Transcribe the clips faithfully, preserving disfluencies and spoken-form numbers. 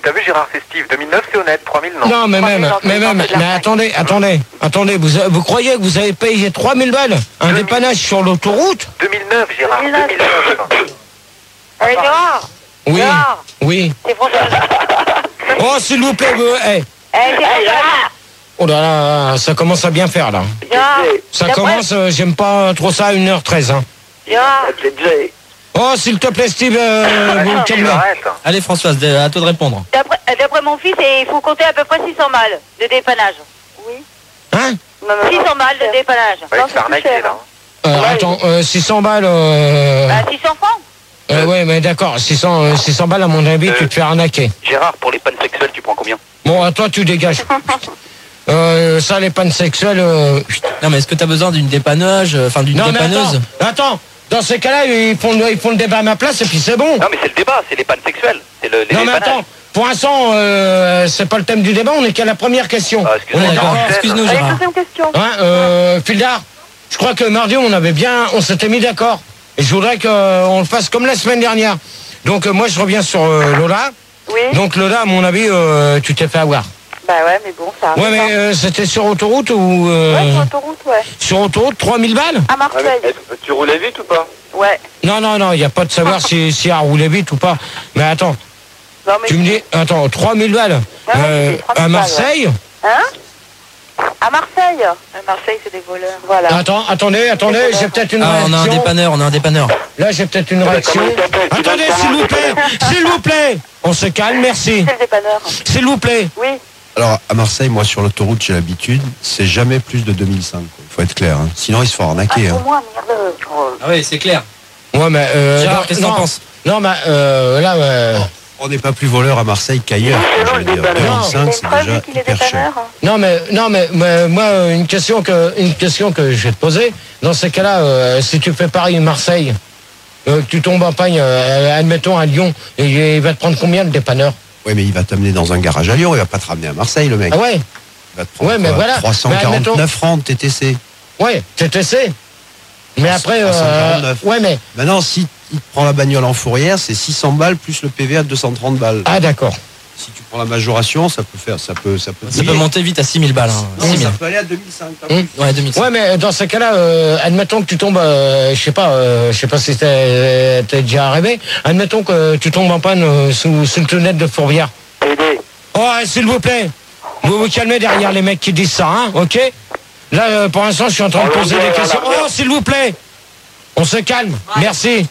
T'as vu Gérard, c'est Steve, deux mille neuf c'est honnête, trois mille non. Non, mais même, mais même, mais attendez, attendez, attendez, vous, vous croyez que vous avez payé trois mille balles un dépannage sur l'autoroute? deux mille neuf Gérard, deux mille neuf. Allez, Gérard. Oui, Gérard. oui. C'est François. Oh, s'il vous plaît, vous, hey. Eh, c'est François. Oh là là, ça commence à bien faire, là. Gérard. Ça commence, euh, j'aime pas trop ça à une heure treize, hein. Gérard. Oh, s'il te plaît, Steve, euh, vous me calmez. Allez, Françoise, à toi de répondre. D'après d'après mon fils, il faut compter à peu près six cents balles de dépannage. Oui. Hein? six cents balles de dépannage. Ouais, c'est arnaqué, là. Euh, attends, euh, six cents balles... Euh... Bah, six cents francs. Euh, ouais, mais d'accord, six cents, euh, six cents balles, à mon avis, euh, tu te fais arnaquer. Gérard, pour les pannes sexuelles, tu prends combien? Bon, à toi, tu dégages. euh, ça, les pannes sexuelles... Euh... Non, mais est-ce que tu as besoin d'une dépannage, enfin d'une dépanneuse? Mais attends, attends, dans ces cas-là, ils font, ils font le débat à ma place et puis c'est bon. Non, mais c'est le débat, c'est les pannes sexuelles. C'est le, les non, mais attends, pour l'instant, euh, c'est pas le thème du débat, on est qu'à la première question. Ah, excuse-moi, on est d'accord. Excuse-nous, Gérard. Deuxième question. Hein, euh, Fildar, je crois que mardi, on avait bien, on s'était mis d'accord. Et je voudrais qu'on le fasse comme la semaine dernière. Donc, euh, moi, je reviens sur euh, Lola. Oui. Donc, Lola, à mon avis, euh, tu t'es fait avoir. Bah ouais, mais bon, ça Ouais, mais euh, c'était sur autoroute ou... Euh, ouais, sur autoroute, ouais. Sur autoroute, trois mille balles? À Marseille. Ouais, tu roulais vite ou pas? Ouais. Non, non, non, il n'y a pas de savoir si, si elle roulait vite ou pas. Mais attends, non, mais tu me dis, attends, trois mille balles ouais, euh, trois mille à Marseille balles, ouais. Hein? À Marseille. À Marseille, c'est des voleurs. Voilà. Attends, attendez, attendez, j'ai peut-être une Ah, on a un réaction. dépanneur, on a un dépanneur. Là, j'ai peut-être une réaction. Attendez, s'il vous plaît, s'il vous plaît. On se calme, merci. C'est le dépanneur. S'il vous plaît. Oui. Alors, à Marseille, moi, sur l'autoroute, j'ai l'habitude, c'est jamais plus de deux mille cinq. Il faut être clair. Hein. Sinon, ils se font arnaquer. Ah, Hein. pour moi, merde. Ah oui, c'est clair. Ouais, mais... Euh, Gérard, non, qu'est-ce que t'en non, penses? Non, mais euh, là... Euh, On n'est pas plus voleur à Marseille qu'ailleurs. Je veux dire, deux mille cinq, c'est déjà hyper cher. Non, mais, non, mais, mais moi, une question, que, une question que je vais te poser, dans ces cas-là, euh, si tu fais Paris-Marseille, euh, tu tombes en panne, euh, admettons, à Lyon, et il va te prendre combien le dépanneur? Oui, mais il va t'amener dans un garage à Lyon, il va pas te ramener à Marseille, le mec. Ah ouais? Il va te prendre Ouais, mais quoi, voilà. trois cent quarante-neuf francs de T T C. Ouais, T T C. Mais après, trois cent quarante-neuf. euh, ouais, mais... Maintenant, si il te prend la bagnole en fourrière, c'est six cents balles plus le P V à deux cent trente balles. Ah, d'accord. Si tu prends la majoration, ça peut faire, ça peut, ça peut. Ça peut monter vite à six mille balles. Hein. Non, six mille. ça peut aller à deux mille cinq. Hum. Ouais, deux mille cinq. Ouais, mais dans ces cas-là, euh, admettons que tu tombes, euh, je sais pas, euh, je sais pas si t'es t'es déjà arrivé, admettons que tu tombes en panne euh, sous, sous le tunnel de Fourvière. Oh, s'il vous plaît, vous vous calmez derrière les mecs qui disent ça, hein, ok? Là, euh, pour l'instant, je suis en train de poser des questions. Oh, s'il vous plaît, on se calme, merci.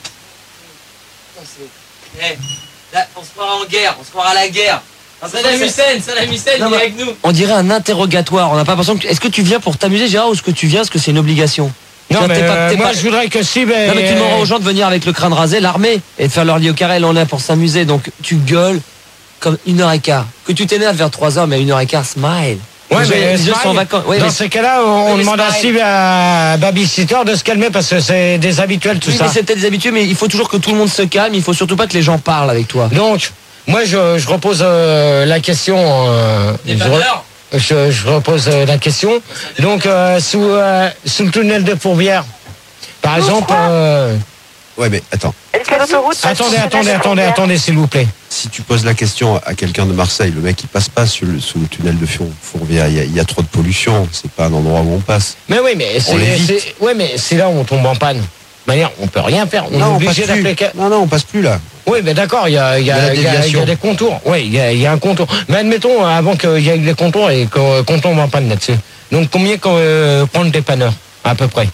Hey, là, on se croira en guerre, on se croira à la guerre. Saddam Hussein, Saddam Hussein, il est avec nous. On dirait un interrogatoire. On n'a pas l'impression que... Est-ce que tu viens pour t'amuser, Gérard, ou est-ce que tu viens parce que c'est une obligation? Non, T'es mais pas- euh, t'es moi, pas- je voudrais que si... Ben, Non, mais tu demanderas aux gens de venir avec le crâne rasé, l'armée, et de faire leur lit au carré. Là, on est là pour s'amuser. Donc, tu gueules comme une heure et quart. Que tu t'énerves vers trois heures, mais à une heure et quart, smile. Ouais, les gens, mais les gens smile, sont en vacances. Ouais, dans mais- ces cas-là, on, on mais demande à smile. Steve et à Babysitter de se calmer parce que c'est des habituels tout Oui, ça. mais c'est peut-être des habitués, mais il faut toujours que tout le monde se calme. Il faut surtout pas que les gens parlent avec toi. Donc, moi, je, je repose euh, la question. Euh, Des je, valeurs. je, je repose euh, la question. Donc, euh, sous, euh, sous le tunnel de Fourvière, par exemple. Euh, Ouais, mais attends. Est-ce que l'autoroute... attendez, attendez, attendez, attendez, s'il vous plaît. Si tu poses la question à quelqu'un de Marseille, le mec il passe pas sur le, sous le tunnel de Four- Fourvière, il y, a, il y a trop de pollution, c'est pas un endroit où on passe. Mais oui, mais c'est, l'évite. c'est- ouais, mais c'est là où on tombe en panne. De manière, on peut rien faire. On est non, on passe obligé plus. d'appeler. Non, non, on passe plus là. Oui, mais d'accord, il y a, il y, a, Il y a la il y a- il y a déviation. des contours. Oui, il y a, il y a un contour. Mais admettons, avant qu'il y ait les contours et qu'on, qu'on tombe en panne là-dessus. Donc, combien qu'on euh, prend le dépanneur, à peu près?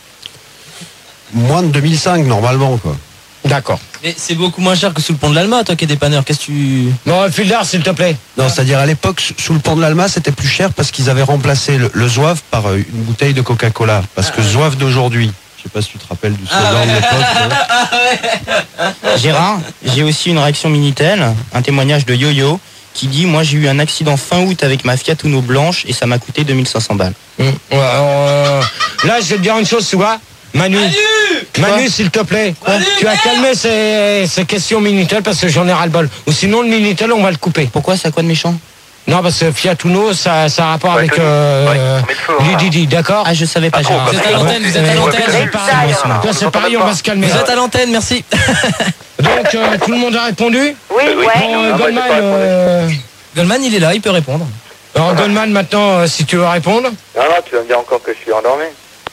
Moins de deux mille cinq normalement quoi. D'accord. Mais c'est beaucoup moins cher que sous le pont de l'Alma, toi qui es dépanneur. Qu'est-ce que tu... Bon, Fildar, s'il te plaît. Non, c'est-à-dire à l'époque sous le pont de l'Alma c'était plus cher parce qu'ils avaient remplacé le, le Zouave par euh, une bouteille de Coca-Cola. Parce que Zouave d'aujourd'hui, je sais pas si tu te rappelles du slogan de l'époque. hein. Gérard, j'ai aussi une réaction Minitel, un témoignage de Yo-Yo qui dit « Moi j'ai eu un accident fin août avec ma Fiat Uno blanche et ça m'a coûté deux mille cinq cents balles. Hum, ouais, euh, là, je vais te dire une chose, tu vois. Manu, Manu, s'il te plaît, Manu, tu as merde calmé ces, ces questions Minitel parce que j'en ai ras-le-bol. Ou sinon, le Minitel, on va le couper. » Pourquoi, c'est à quoi de méchant? Non, parce que Fiat Uno, ça, ça a rapport Ouais, avec Tony. euh, Ouais, on met le feu, hein. Lididi, d'accord? Ah, je savais pas, Ah, Gérard. bon, Vous êtes à l'antenne, vous êtes à Ouais, l'antenne. c'est pareil, Exact. c'est pareil, on va se calmer. Vous êtes à l'antenne, merci. Donc, euh, tout le monde a répondu? Oui, Euh, oui. ouais. Bon, euh, Ah, moi, j'ai Goldman, pas répondu. euh, Goldman, il est là, il peut répondre. alors, Goldman, maintenant, euh, si tu veux répondre. Non, non, tu vas me dire encore que je suis endormi.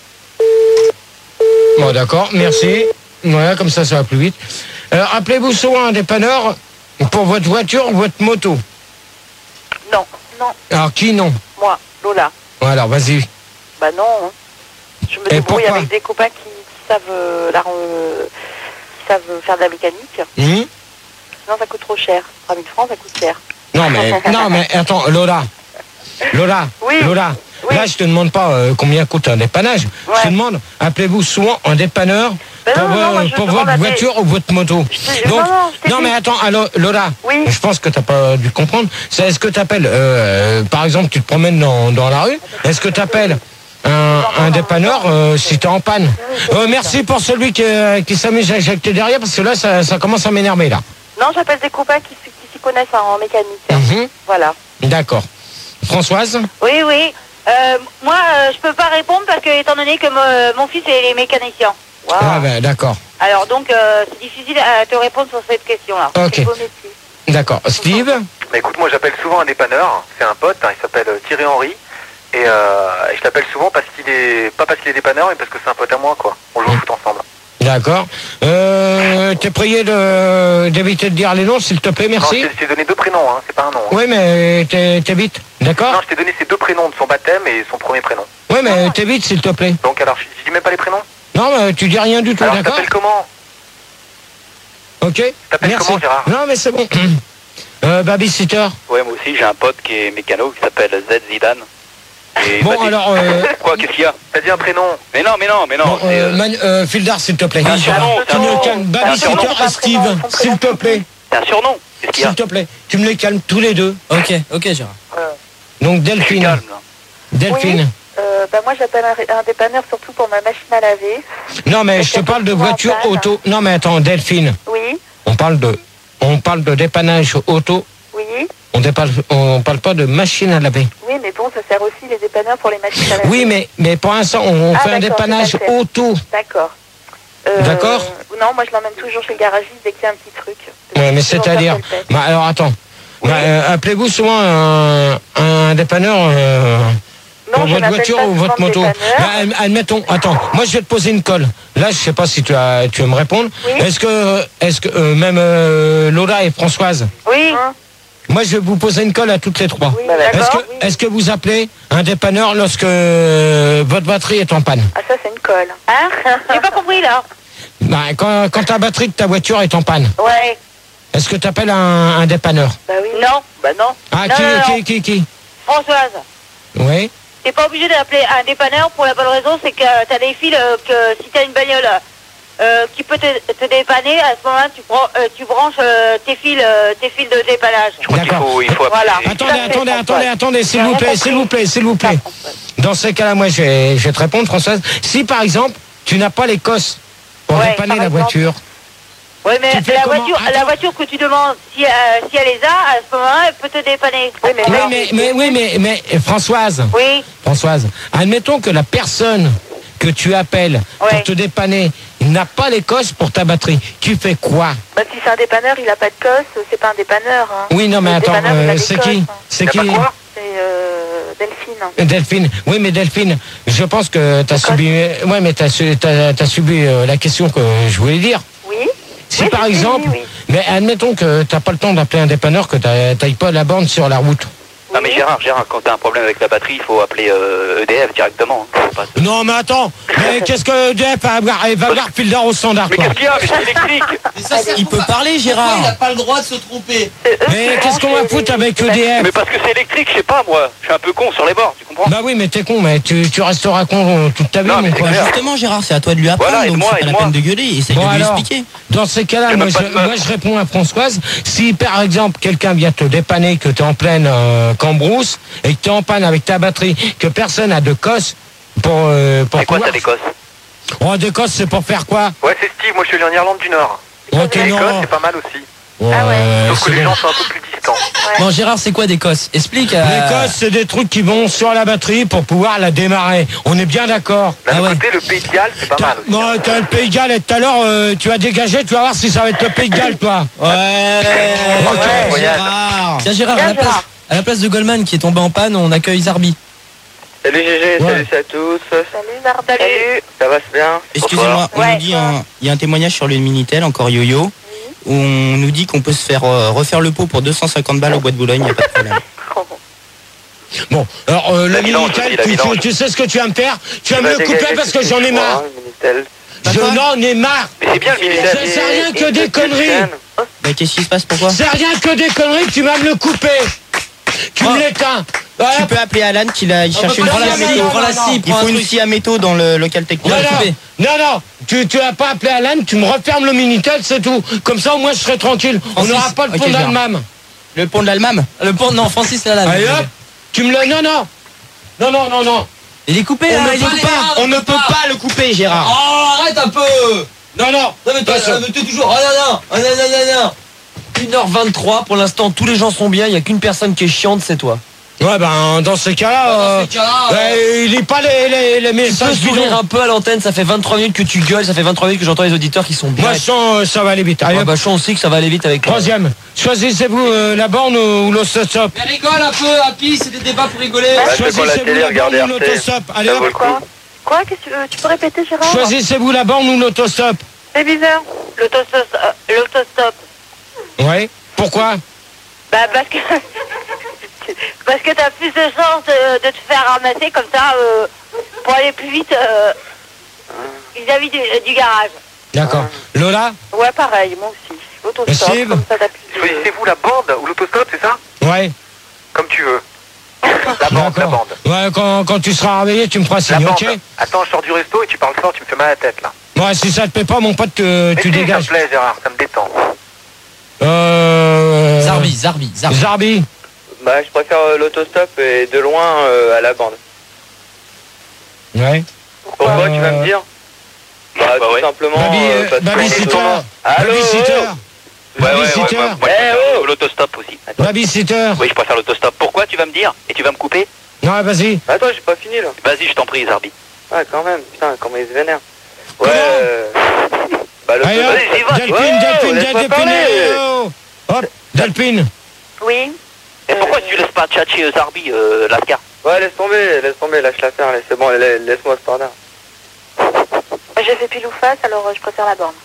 Bon, d'accord, merci. Voilà, comme ça, ça va plus vite. Euh, Appelez-vous souvent un dépanneur pour votre voiture ou votre moto. Non, non, Alors, qui non? moi, Lola. Bon, alors, vas-y. Bah non. hein. Je me Et débrouille pourquoi avec des copains qui, qui savent euh, la, euh, qui savent faire de la mécanique. Hum Sinon, ça coûte trop cher. trois mille francs, ça coûte cher. Non, mais, non, mais attends, Lola. Lola, Oui. Lola. Oui. Là, je te demande pas euh, combien coûte un dépannage. Je te Ouais. demande, appelez-vous souvent un dépanneur Ben pour, non, non, vo- moi, je pour demande votre à des- voiture ou votre moto. Je te- non, non, je t'ai non dit. mais attends, alors, Lola, Oui. je pense que tu n'as pas dû comprendre. C'est est-ce que tu appelles, euh, par exemple, tu te promènes dans, dans la rue, est-ce que tu appelles un, un dépanneur euh, si tu es en panne? Euh, merci pour celui qui, euh, qui s'amuse à éjecter derrière, parce que là, ça, ça commence à m'énerver, là. Non, j'appelle des copains qui, s- qui s'y connaissent en mécanique. Mhm. Voilà. D'accord. Françoise? Oui, oui. Euh, moi, euh, je peux pas répondre parce que, étant donné que mo- mon fils est mécanicien. Wow. Ah ben, d'accord. Alors, donc, euh, c'est difficile à te répondre sur cette question-là. Ok. C'est beau métier. D'accord. Steve? Mais écoute, moi j'appelle souvent un dépanneur, c'est un pote, hein, il s'appelle euh, Thierry Henry, et, euh, et je l'appelle souvent parce qu'il est, pas parce qu'il est dépanneur, mais parce que c'est un pote à moi, quoi. On joue au foot ensemble. D'accord. Euh, T'es prié de- d'éviter de dire les noms, s'il te plaît, Non, merci. je t'ai- je t'ai donné deux prénoms, hein, c'est pas un nom. hein. Oui, mais t'es- t'évites, d'accord? Non, je t'ai donné ses deux prénoms de son baptême et son premier prénom. Oui, mais t'évites, s'il te plaît. Donc alors, je je dis même pas les prénoms. Non, mais tu dis rien du tout, Alors, je d'accord? t'appelle comment? Ok. T'appelles Merci. comment, Gérard? Non, mais c'est bon. Euh, babysitter. Ouais, moi aussi, j'ai un pote qui est mécano, qui s'appelle Z Zidane. Et Bon, alors, euh, Quoi, qu'est-ce qu'il y a? T'as dit un prénom? Mais non, mais non, mais non. bon, c'est, euh, euh, Man- euh, Fildar, s'il te plaît. un surnom, c'est Tu un me surnom. calmes. C'est un Babysitter surnom. et Steve, s'il te plaît. c'est un surnom. Qu'est-ce qu'il y a? S'il te plaît. Tu me les calmes tous les deux. Ok, ok, Gérard. Donc, Je suis Delphine. calme, là. Delphine. Euh, bah, moi, j'appelle un, un dépanneur surtout pour ma machine à laver. Non, mais je te parle de voiture auto. Non, mais attends, Delphine. Oui, On parle de, on parle de dépannage auto. oui. On déparle, on parle pas de machine à laver. Oui, mais bon, ça sert aussi les dépanneurs pour les machines à laver. Oui, mais, mais pour l'instant, on, on Ah, fait un d'accord, dépannage tout à fait. auto. D'accord. Euh, D'accord. Non, moi, je l'emmène toujours chez le garagiste dès qu'il y a un petit truc. Ouais, mais Toujours c'est-à-dire. faire tel test. Bah, alors attends. Bah, euh, appelez-vous souvent un, un dépanneur euh, Non, pour je votre n'appelle voiture pas ou votre souvent de moto. dépanneur. Bah, ad- admettons. Attends. Moi, je vais te poser une colle. Là, je sais pas si tu as, tu veux me répondre. Oui. Est-ce que, est-ce que euh, même euh, Lola et Françoise. Oui. Moi, je vais vous poser une colle à toutes les trois. Oui, Est-ce d'accord. que, est-ce que vous appelez un dépanneur lorsque euh, votre batterie est en panne? Ah, ça, c'est une colle. Hein? J'ai pas compris, là. Bah, quand, quand ta batterie de ta voiture est en panne, Ouais. est-ce que tu appelles un, un dépanneur? Bah oui. Non. Bah non. Ah, Non, qui, non, non. qui, qui, qui Françoise, Oui. t'es pas obligé d'appeler un dépanneur pour la bonne raison, c'est que t'as des fils euh, que si t'as une bagnole euh, qui peut te, te dépanner, à ce moment-là, tu, prends, euh, tu branches euh, tes fils, euh, tes fils de dépannage. Je crois qu'il D'accord. faut, il faut appeler. Voilà. Attendez, Tout à fait, attendez, Françoise. attendez, attendez, s'il J'ai vous rien plaît, compris. s'il vous plaît, s'il vous plaît. Ça, Françoise. Dans ces cas-là, moi, je vais, je vais te répondre, Françoise. Si, par exemple, tu n'as pas les cosses pour Ouais, dépanner par la exemple. voiture, Oui, mais Tu fais la comment? voiture, Attends. la voiture que tu demandes, si, euh, si elle les a, à ce moment-là, elle peut te dépanner. Oui, mais, oui, mais, mais, oui, mais, mais, Françoise, Oui, Françoise, admettons que la personne que tu appelles Ouais. pour te dépanner n'a pas les cosses pour ta batterie. Tu fais quoi? bah, si c'est un dépanneur, il a pas de cosse, c'est pas un dépanneur. Hein. Oui, non, mais Le attends, dépanneur, il a euh, des c'est cosses, qui? hein. C'est Y a qui? pas quoi? C'est euh, Delphine. Delphine, oui mais Delphine, je pense que tu as subi, ouais mais t'as, su- t'as, t'as subi euh, la question que je voulais dire. Oui. Si Oui, par si, si, exemple, oui, oui. mais admettons que t'as pas le temps d'appeler un dépanneur, que t'as- t'ailles pas la borne sur la route. Non mais Gérard, Gérard, quand t'as un problème avec la batterie, il faut appeler euh, E D F directement. hein. Faut pas se- Non mais attends, mais qu'est-ce que E D F va avoir, elle va avoir Fildar au standard Mais quoi. qu'est-ce qu'il y a? Mais c'est électrique. Mais ça, ça Il pourquoi- peut parler, pourquoi Gérard. il n'a pas le droit de se tromper. C'est eux Mais qui qu'est-ce qu'on va branchent foutre les- avec E D Mais F? parce que c'est électrique, je sais pas moi. Je suis un peu con sur les bords, tu comprends? Bah oui mais t'es con, mais tu, tu resteras con euh, toute ta vie Non, mais mon c'est quoi. clair. Justement, Gérard, c'est à toi de lui apprendre, Voilà, donc aide-moi, c'est pas la aide-moi. peine de gueuler, essaye Bon, de lui alors, expliquer. Dans ces cas-là, J'ai moi même je, pas de meuf. moi je réponds à Françoise. Si par exemple quelqu'un vient te dépanner, que tu es en pleine euh, cambrousse et que tu es en panne avec ta batterie, que personne n'a de cosse pour, euh, pour C'est quoi pouvoir- ça l'Écosse? Oh, des cosses, c'est pour faire quoi? Ouais, c'est Steve, moi je suis allé en Irlande du Nord. Oh, Et t'es l'Écosse, non. c'est pas mal aussi. Ouais, Ah ouais. Sauf que c'est les bon. gens sont un peu plus distants. Bon, Gérard, c'est quoi des cosses? Explique. euh, L'Écosse, c'est des trucs qui vont sur la batterie pour pouvoir la démarrer. On est bien d'accord. D'un Ah autre ouais. côté, le Pays de Galles, c'est pas T'as- mal aussi. Non, t'as le Pays de Galles et tout à l'heure, euh, tu vas dégager, tu vas voir si ça va être le Pays de Galles, toi. Ouais, Ouais, voyage. Gérard. Tiens, Gérard, à la, Bien, place, Gérard. à la place de Goldman qui est tombé en panne, on accueille Zarbi. Salut G G, Ouais. salut à tous. Salut, Zarbi. Salut. Ça va bien? Excusez-moi, on Ouais. nous dit un- il y a un témoignage sur le Minitel, encore yo-yo, où on nous dit qu'on peut se faire euh, refaire le pot pour deux cent cinquante balles au bois de Boulogne, il n'y a pas de problème. Bon, alors euh, le La vidange Minitel, aussi, la tu, tu- vidange. tu sais ce que tu vas me faire? Tu vas Tu me vas le couper dégager parce tout que ce j'en ai tu marre. vois, hein, Minitel. Je n'en ai marre. Mais c'est bien le Minitel. C'est rien que Et- des et- conneries. Bah, qu'est-ce qui se passe, pourquoi? C'est rien que des conneries, tu vas me le couper. Tu Oh. me l'éteins. Voilà. Tu peux appeler Alan qu'il a, il cherche peut une pas scie faire à ça, métaux. non, prends la non, scie, Il prends faut un une truc. scie à métaux dans le local technique. Non, va le non, couper. non, non, tu, tu vas pas appeler Alan, tu me refermes le Minitel, c'est tout. Comme ça, au moins, je serai tranquille. On Francis, n'aura pas le ok, pont Gérard. d'Allemagne. Le pont de l'Allemagne. Le pont, non, Francis, c'est là. Allez hop, tu me le... Non, non. Non, non, non, non. Il est coupé, On là, ne il est peut coupé. pas, on ne peut pas le couper, Gérard. Oh, arrête un peu. Non, non. Non, mais toi, Pas ça. euh, t'es toujours. Oh non, non, oh, non, non, non, non. une heure vingt-trois, pour l'instant, tous les gens sont bien, il n'y a qu'une personne qui est chiante, c'est toi. Ouais, ben, dans ces cas-là, Dans euh, ces cas-là, euh, il lit pas les, les, les Tu peux messages sourire bidons. un peu à l'antenne, ça fait vingt-trois minutes que tu gueules, ça fait vingt-trois minutes que j'entends les auditeurs qui sont bien. Moi, je sens, euh, ça va aller vite. Allez, Ah hop. bah, je sens aussi que ça va aller vite avec toi. Troisième. Choisissez-vous euh, la borne ou, ou l'autostop. Mais rigole un peu, Happy, c'est des débats pour rigoler. Bah, je vais pas la Choisissez-vous télé, la regarder borne ou R T. l'autostop. Allez, Ça vaut hop. le coup. Quoi Quoi Qu'est-ce que tu veux Tu peux répéter, Gérard? Choisissez-vous la borne ou l'autostop. C'est bizarre. L'autostop. euh, L'autostop. Ouais. Pourquoi? Bah, parce que. Parce que t'as plus de chance de, de te faire ramasser comme ça euh, pour aller plus vite euh, vis-à-vis du, du garage. D'accord. Lola? Ouais, pareil, moi aussi. L'autostop, Steve comme ça t'as plus de... Choisissez-vous la bande ou l'autostop, c'est ça? Ouais. Comme tu veux. La bande, la D'accord. bande. Ouais, quand, quand tu seras réveillé, tu me feras La signe, bande. ok? Attends, je sors du resto et tu parles fort, tu me fais mal à la tête là. Ouais, si ça te plaît pas, mon pote, que Mais tu si, ça dégages. me plaît, Gérard, ça me détend. Euh... Zarbi, Zarbi, Zarbi. Zarbi. Bah, je préfère euh, l'autostop et de loin euh, à la bande. Ouais. Pourquoi Euh, tu vas me dire? Bah, Bah tout ouais. simplement. Baby, euh, euh, parce que babysitter. on est- Allô, Babysitter. oh. Babysitter. Moi, je Eh, préfère oh. l'autostop aussi. Babysitter. Oui, je préfère l'autostop. Pourquoi tu vas me dire? Et tu vas me couper? Ouais, vas-y. Attends, j'ai pas fini là. Vas-y, je t'en prie, Zarbi. Ah, quand même, putain, comment il se vénère. Ouais. Comment euh, Bah, Allez, hop. l'autostop. Vas-y, vas-y. Delphine, Ouais, Delphine, laisse-moi Delphine. parler. eh, oh. Hop, Delphine. Oui. Et pourquoi tu laisses pas tchatcher euh, Zarbi, euh, Lascar? Ouais, laisse tomber, laisse tomber, lâche la faire, laisse- c'est bon, la- laisse-moi ce standard. J'ai fait pile ou face, alors euh, je préfère la borne.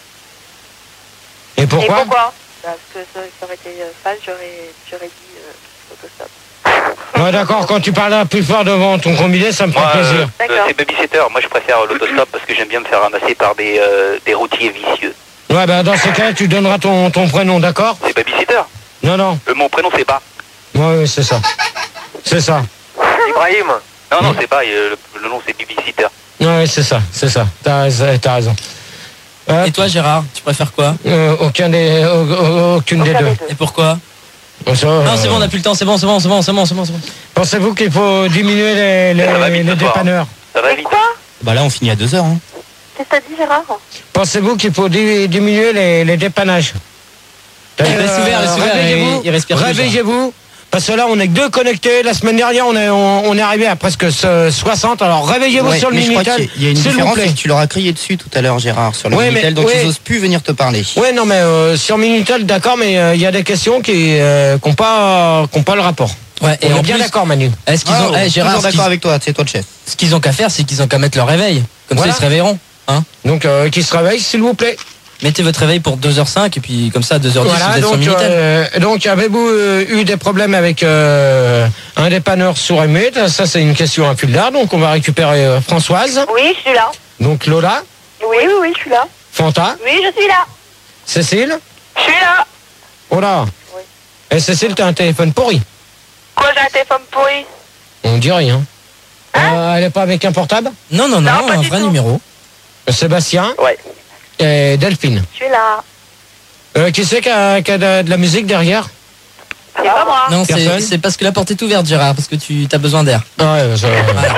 Et Et pourquoi? pourquoi? Parce que ça, ça aurait été euh, face, j'aurais j'aurais dit euh, l'autostop. Ouais, d'accord, quand tu parleras plus fort devant ton combiné, ça me fera Moi, plaisir. euh, D'accord. c'est babysitter. Moi, je préfère l'autostop parce que j'aime bien me faire ramasser par des, euh, des routiers vicieux. Ouais, bah dans ce cas, tu donneras ton, ton prénom, d'accord? C'est babysitter. Non, non. Euh, mon prénom, c'est pas. Ouais, ouais, c'est ça. C'est ça. Ibrahim. Non, non, c'est pas. euh, le, le nom, c'est babysitter. Ouais, c'est ça, c'est ça. T'as raison. t'as raison. Euh, Et toi, Gérard, tu préfères quoi? euh, aucun des, au- au- aucune des Aucun deux. des deux. Et pourquoi? Ça, Non, euh, c'est bon, on n'a plus le temps, c'est bon, c'est bon, c'est bon, c'est bon, c'est bon, c'est bon. Pensez-vous qu'il faut diminuer les, les, Ça va vite les ce soir. dépanneurs? Ça va Mais vite. quoi? Bah là, on finit à deux heures. Hein. Qu'est-ce que t'as dit, Gérard? Pensez-vous qu'il faut di- diminuer les, les dépannages? Il reste ouvert, il reste ouvert, réveillez-vous, il- il respire plus, réveillez-vous, parce que là on est que deux connectés. La semaine dernière on est, on, on est arrivé à presque ce- soixante. Alors réveillez-vous Ouais, sur le mais je crois Minitel, qu'il y a une s'il vous différence, plaît. c'est que tu leur as crié dessus tout à l'heure, Gérard, sur le Ouais, Minitel, mais- donc ouais. ils osent plus venir te parler. Ouais, non mais euh, sur Minitel, d'accord, mais euh, il y a des questions qui euh, n'ont pas, qui ont pas le rapport. Ouais, et on en est bien plus, d'accord, Manu. est-ce qu'ils Ah, ont, eh, Gérard, toujours ce qu'ils, d'accord avec toi, c'est toi le chef. ce qu'ils ont qu'à faire, c'est qu'ils ont qu'à mettre leur réveil. Comme Voilà. ça, ils se réveilleront. Hein? Donc euh, qui se réveille, s'il vous plaît. Mettez votre réveil pour deux heures cinq et puis comme ça, à deux heures dix, Voilà, vous êtes sur donc, Minitel. euh, donc avez-vous euh, eu des problèmes avec euh, un dépanneur sourd et muet? Ça c'est une question à Fulda, donc on va récupérer euh, Françoise, Oui, je suis là. donc Lola, Oui, oui, oui, je suis là. Fanta, Oui, je suis là. Cécile. Je suis là. Oh là. Oui. Et Cécile, t'as un téléphone pourri. Quoi, j'ai un téléphone pourri? On dit rien. Euh, elle est pas avec un portable? Non, non, non, Non, pas un du vrai tout. numéro. Sébastien Ouais. et Delphine. Je suis là. Euh, qui c'est qui a, qui a de, de la musique derrière? C'est pas moi. Non, c'est, Personne c'est parce que la porte est ouverte, Gérard, parce que tu as besoin d'air. Ouais, ça-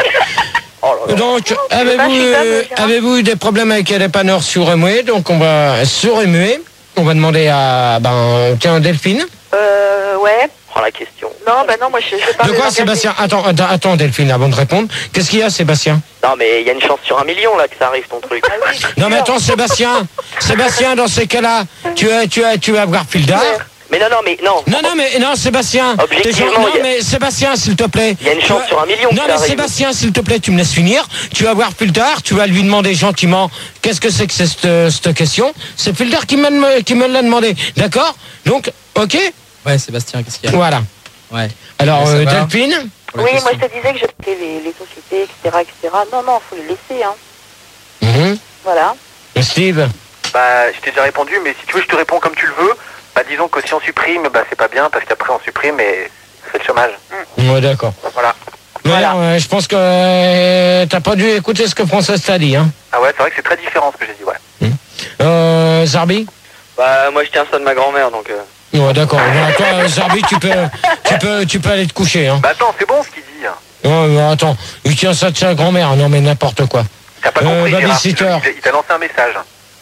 Oh là là. Donc, avez-vous pas, je suis euh, comme Gérard. avez-vous eu des problèmes avec les dépanneurs sourds et muets? Donc, on va sourds et muets. On va demander à, ben, tiens, Delphine. Euh, ouais. Prends la question. Non, bah non, moi je, je vais pas. De quoi, Sébastien? Attends, attends, attends, Delphine, avant de répondre. Qu'est-ce qu'il y a, Sébastien? Non, mais il y a une chance sur un million là que ça arrive ton truc. Ah oui, Non, mais attends, Sébastien. Sébastien, dans ces cas-là, tu as, tu as, tu vas avoir fil d'art. Mais non, non, mais non. Non, non, mais non, Sébastien. Objectivement, Non, il y a- mais Sébastien, s'il te plaît. Il y a une Tu chance vas- sur un million que Non, ça mais arrive. Sébastien, s'il te plaît, tu me laisses finir. Tu vas voir Fildar, tu vas lui demander gentiment qu'est-ce que c'est que c'est cette, cette question. C'est Fildar qui me, qui me l'a demandé. D'accord? Donc, ok? Ouais, Sébastien, qu'est-ce qu'il y a? Voilà. Ouais. Alors, Ouais, ça euh, va. Delphine? Pour la Oui, question. moi je te disais que je fais les, les sociétés, et cetera, et cetera. Non, non, faut les laisser, hein. Mhm. Voilà. Steve? Bah, je t'ai déjà répondu, mais si tu veux, je te réponds comme tu le veux. Bah, disons que si on supprime, bah, c'est pas bien, parce qu'après on supprime et c'est le chômage. Ouais, d'accord. Voilà. Mais Voilà. non, euh, je pense que euh, t'as pas dû écouter ce que Françoise t'a dit, hein. Ah ouais, c'est vrai que c'est très différent ce que j'ai dit, ouais. Euh, Zarbi? Bah, moi je tiens ça de ma grand-mère donc. Euh... Ouais, d'accord. Bon, toi, euh, Zarbi, tu peux, tu peux, tu peux aller te coucher, hein. Bah attends, c'est bon ce qu'il dit. hein. Non, mais attends, il tient ça de sa grand-mère, non mais n'importe quoi. T'as pas Euh, compris, Gérard. babysitter. Il il t'a lancé un message.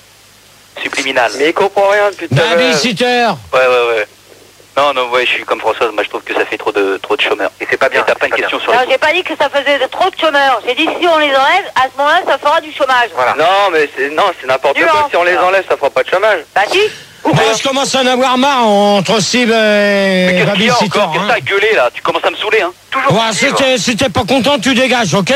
Subliminal. Mais il comprend rien depuis tout à l'heure. Babysitter. Ouais, ouais, ouais. Non, non, ouais, je suis comme Françoise, moi je trouve que ça fait trop de, trop de chômeurs. Et c'est pas bien. Et t'as pas c'est une pas question bien. sur Non, les j'ai pas dit que ça faisait de- trop de chômeurs. J'ai dit si on les enlève, à ce moment-là, ça fera du chômage. Voilà. Non, mais c'est non, c'est n'importe Nuance. quoi. Si on les enlève, ça fera pas de chômage. Bah si. Moi, je commence à en avoir marre entre Steve Mais et qu'est-ce qu'il y a Babysitter. encore? Qu'est-ce que t'as Hein. gueulé là? Tu commences à me saouler, hein? Toujours. Ouais, si Steve. t'es si t'es pas content, tu dégages, ok?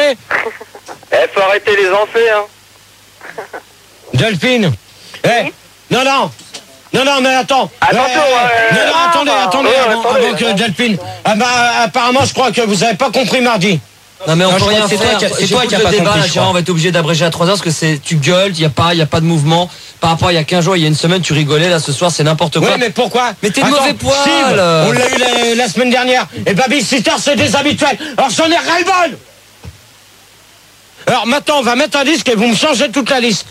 Eh, faut arrêter les enfers, hein. Delphine. Eh, non, non. Non, non, mais attends. Attention, Eh, ouais, non, non, ouais, attendez, ouais, attendez, ouais, avant, attendez, avant que attendez. Delphine. Ah bah, apparemment, je crois que vous avez pas compris mardi. Non mais on Non, je peut crois rien que c'est toi faire. qui a- c'est J'écoute toi qui a le pas débat, compris, là, je Gérard, crois. on va être obligé d'abréger à trois heures parce que c'est tu gueules, il y a pas il y a pas de mouvement. Par rapport à il y a quinze jours, il y a une semaine, tu rigolais, là ce soir c'est n'importe quoi. Oui, mais pourquoi? Mais t'es de Attends, mauvais poil. Steve, on l'a eu la, la semaine dernière. Et Babysitter, c'est des habituels. Alors j'en ai ras-le-bol. Alors maintenant, on va mettre un disque et vous me changez toute la liste.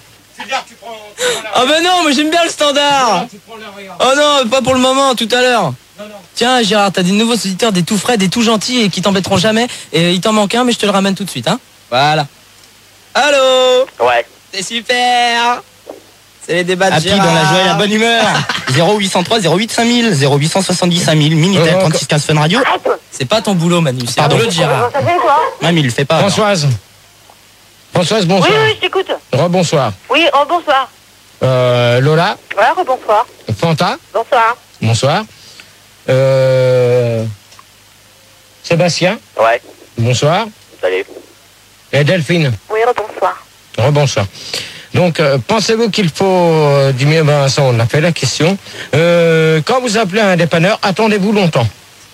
Ah bah non, moi j'aime bien le standard. Oh non, pas pour le moment, tout à l'heure. Tiens Gérard, t'as des nouveaux auditeurs, des tout frais, des tout gentils et qui t'embêteront jamais. Et il t'en manque un, mais je te le ramène tout de suite, hein. Voilà. Allô. Ouais. C'est super. C'est les débats de Happy Gérard. dans la joie et la bonne humeur. zéro huit cent trois zéro huit cinq mille, zéro huit cent soixante-dix cinq mille, Minitel Euh, trente-six quinze Fun Radio. C'est pas ton boulot, Manu, c'est le Pardon. boulot de Gérard. Ça fait quoi? Ouais, mais il le fait pas. alors. Françoise. Françoise, Oui, bonsoir. oui, je t'écoute. Rebonsoir. Oui, oh, bonsoir. Euh, Lola. Ouais, rebonsoir. Fanta. Bonsoir. Bonsoir. Euh, Sébastien. Ouais. Bonsoir. Salut. Et Delphine. Oui, rebonsoir. Rebonsoir. Donc, euh, pensez-vous qu'il faut euh, du mieux, ben ça on a fait la question. Euh, quand vous appelez un dépanneur, attendez-vous longtemps.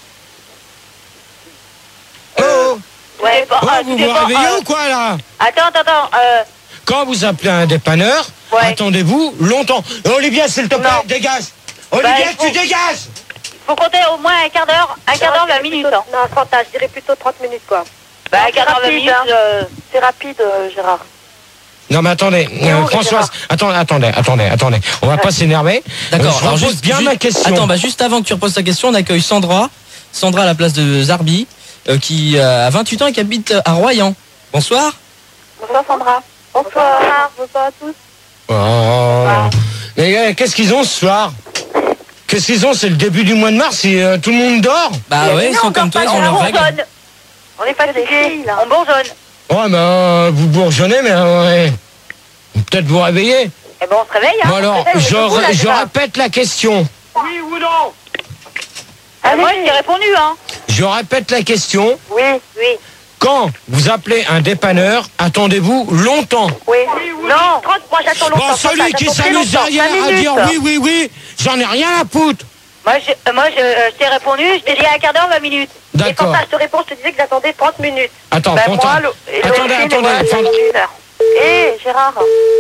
Oh, Ouais, bon, oh, ah, vous tu sais vous pas, réveillez euh, ou quoi là? Attends, attends, attends. Euh, Quand vous appelez un dépanneur, Ouais. attendez-vous longtemps. Euh, Olivier, s'il te plaît, Non. dégage. Olivier, Bah, il faut- tu dégages. faut compter au moins un quart d'heure, un quart d'heure, vingt minutes. Hein. Non, trente, je dirais plutôt trente minutes, quoi. Bah, un C'est quart d'heure, vingt rapide, minutes. hein. euh, C'est rapide, euh, Gérard. Non mais attendez, euh, Françoise, attendez, attendez, attendez, attendez. On va pas s'énerver. D'accord, Euh, je alors repose juste bien ju- ma question. Attends, bah juste avant que tu reposes ta question, on accueille Sandra. Sandra à la place de Zarbi, euh, qui euh, a vingt-huit ans et qui habite à Royan. Bonsoir. Bonsoir, Sandra. Bonsoir. Bonsoir à tous. Oh. Mais euh, qu'est-ce qu'ils ont ce soir? Qu'est-ce qu'ils ont? C'est le début du mois de mars et euh, tout le monde dort? Bah mais ouais, ils non, sont on comme dort toi, pas, ils ont on leurs règles. bourgeonne. On est fatigués, on bourgeonne. Ouais, mais euh, vous bourgeonnez, mais euh, ouais. Peut-être vous réveiller. Eh ben, on se réveille, hein. Bon alors, On se réveille, on est je, debout, là, je déjà. répète la question. Oui ou non? Ah, moi, je t'ai répondu, hein. Je répète la question. Oui, oui. Quand vous appelez un dépanneur, attendez-vous longtemps? Oui. Non. trente, moi, j'attends longtemps. Bon, celui trente, qui j'attends très s'amuse longtemps, derrière cinq à dire minutes. oui, oui, oui, j'en ai rien à foutre. Moi, je, euh, moi, je, euh, je t'ai répondu, je t'ai dit un quart d'heure, vingt minutes. Et quand D'accord. ça, je te réponds, je te disais que j'attendais trente minutes. Attends, Ben, Fanta. moi, le- et Attendez, Delphine et attendez, moi, Fanta. j'ai une heure. Hé, Gérard.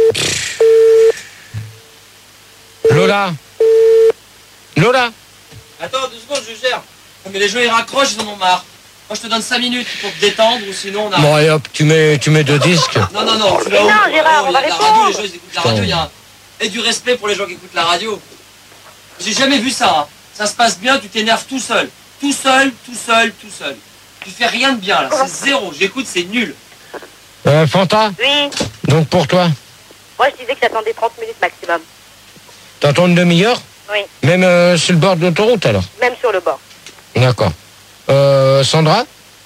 Lola. Lola. Attends, deux secondes, je gère. Mais les jeux ils raccrochent, ils en ont marre. Moi je te donne cinq minutes pour te détendre ou sinon on a. Bon, et hop, tu mets, tu mets deux disques. Non, non, non, tu Mais non, Gérard, on il y a va de la répondre. radio, les gens ils écoutent la radio, il y a un... Et du respect pour les gens qui écoutent la radio. J'ai jamais vu ça, hein. Ça se passe bien, tu t'énerves tout seul. Tout seul, tout seul, tout seul. Tu fais rien de bien là, c'est zéro. J'écoute, c'est nul. Euh, Fanta, Oui. donc pour toi. Moi, je disais que j'attendais trente minutes maximum. T'attends une demi-heure? Oui. Même euh, sur le bord de l'autoroute alors? Même sur le bord. D'accord. Euh, Sandra?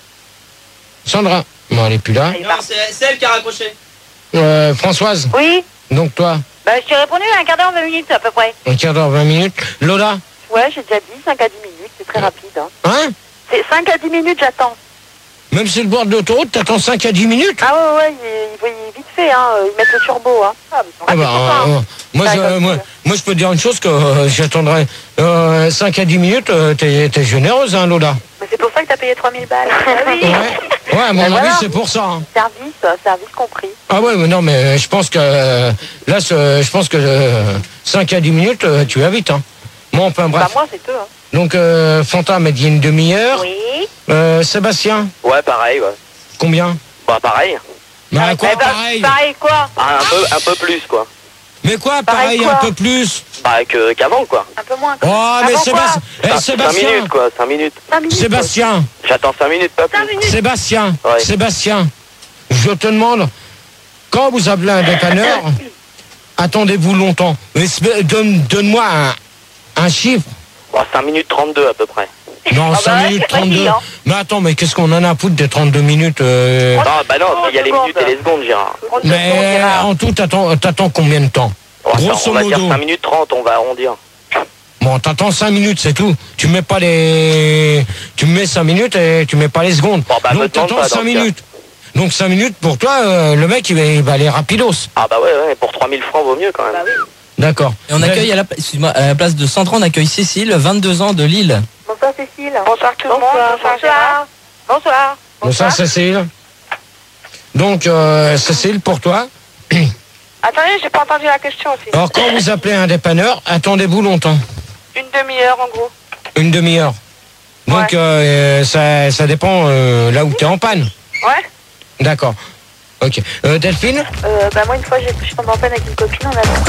Sandra? Non, elle est plus là. Non, c'est c'est elle qui a raccroché. Euh, Françoise? Oui. Donc toi? Bah, je t'ai répondu à un quart d'heure, vingt minutes à peu près. Un quart d'heure, vingt minutes. Lola? Ouais, j'ai déjà dit cinq à dix minutes, c'est très rapide. Hein. Hein? C'est cinq à dix minutes, j'attends. Même sur le bord de l'autoroute, t'attends cinq à dix minutes? Ah ouais, ouais, il, il, il- vite fait, hein, ils mettent le turbo. Hein. Ah, mais Ah bah, euh, moi, je, euh, moi, moi, je peux te dire une chose que euh, j'attendrai euh, cinq à dix minutes. Euh, t'es, t'es généreuse, hein, Lola? Mais c'est pour ça que t'as payé trois mille balles. Ah oui. Ouais, ouais, à mon Ben avis, voilà. c'est pour ça. Hein. Service, euh, service compris. Ah ouais, mais non, mais je pense que euh, là, ce- je pense que euh, cinq à dix minutes, euh, tu vas vite. Hein. Bon, enfin bref. Bah moi, c'est peu. Hein. Donc, euh, Fanta m'a dit une demi-heure. Oui. Euh, Sébastien, Ouais, pareil, ouais. combien? Bah, pareil. Bah, quoi, Eh ben, pareil? Pareil, quoi? Ah, un peu, un peu plus, quoi. Mais quoi, Pareil pareil, quoi un peu plus? Bah, que, qu'avant, quoi. Un peu moins. Oh, mais Avant Sébastien, eh, Cinq- cinq Sébastien, minutes, quoi, cinq minutes. cinq minutes. Sébastien, J'attends cinq minutes, pas plus. cinq minutes. Sébastien, Ouais. Sébastien, je te demande, quand vous appelez un dépanneur, attendez-vous longtemps. Esp- Donne, donne-moi un, un chiffre. Bah, cinq minutes trente-deux, à peu près. Non, Ah cinq bah ouais, minutes c'est facile, trente-deux. hein. Mais attends, mais qu'est-ce qu'on en a à foutre des trente-deux minutes euh, Ah, bah non, il y a les minutes et les secondes, Gérard. Mais en tout, t'attends, t'attends combien de temps? Oh, attends, Grosso on va dire modo. cinq minutes trente, on va arrondir. Bon, t'attends cinq minutes, c'est tout. Tu mets pas les... Tu mets cinq minutes et tu mets pas les secondes. Bon, bah, me Donc demande t'attends pas, dans cinq ce cas. minutes. Donc cinq minutes, pour toi, euh, le mec, il va, il va aller rapidos. Ah, bah ouais, ouais, pour trois mille francs, vaut mieux, quand même. Bah oui. D'accord. Et on accueille à la, excuse-moi, à la place de Sandra, on accueille Cécile, vingt-deux ans de Lille. Bonsoir Cécile. Bonsoir tout le monde. Bonsoir. Bonsoir. Bonsoir. Bonsoir, Cécile. Donc, euh, Cécile, pour toi. Attendez, j'ai pas entendu la question aussi. Alors, quand vous appelez un dépanneur, attendez-vous longtemps? Une demi-heure en gros. Une demi-heure. Donc, Ouais. euh, ça, ça dépend euh, là où tu es en panne. Ouais. D'accord. Ok. Euh, Delphine? Euh, bah moi une fois, j'ai- je suis tombée en peine avec une copine, on a